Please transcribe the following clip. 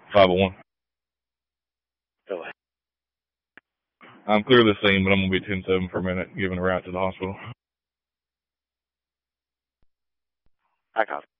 501. Go ahead. I'm clear of the scene, but I'm going to be 10-7 for a minute, giving a route to the hospital. I copy.